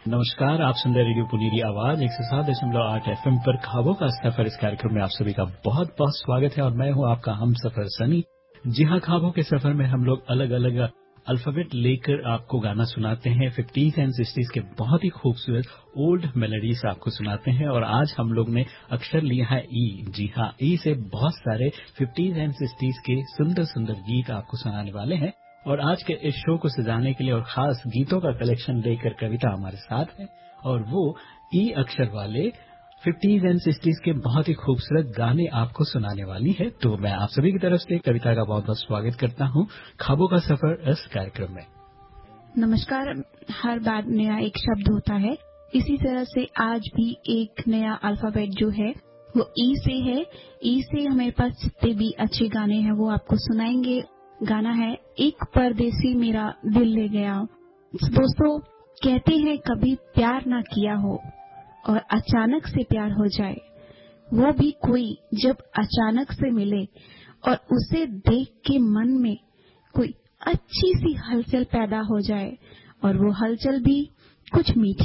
नमस्कार, आप सुन रहे रेडियो पुनीरी आवाज 107.8 एफएम पर ख्वाबों का सफर। इस कार्यक्रम में आप सभी का बहुत बहुत स्वागत है और मैं हूं आपका हम सफर सनी। जी हां, ख्वाबों के सफर में हम लोग अलग अलग अल्फाबेट लेकर आपको गाना सुनाते हैं। 50s एंड 60s के बहुत ही खूबसूरत ओल्ड मेलोडीज आपको सुनाते हैं और आज हम लोग ने अक्षर लिया है ई। जी हां, ई से बहुत सारे 50s एंड 60s के सुंदर सुंदर गीत आपको सुनाने वाले हैं। और आज के इस शो को सजाने के लिए और खास गीतों का कलेक्शन लेकर कविता हमारे साथ है और वो ई अक्षर वाले 50s एंड 60s के बहुत ही खूबसूरत गाने आपको सुनाने वाली है। तो मैं आप सभी की तरफ से कविता का बहुत बहुत स्वागत करता हूँ ख्वाबों का सफर इस कार्यक्रम में। नमस्कार। हर बार नया एक शब्द होता है, इसी तरह से आज भी एक नया अल्फाबेट जो है वो ई से है। ई से हमारे पास जितने भी अच्छे गाने हैं वो आपको सुनाएंगे। गाना है एक परदेसी मेरा दिल ले गया। दोस्तों, कहते हैं कभी प्यार ना किया हो और अचानक से प्यार हो जाए, वो भी कोई जब अचानक से मिले और उसे देख के मन में कोई अच्छी सी हलचल पैदा हो जाए और वो हलचल भी कुछ मीठी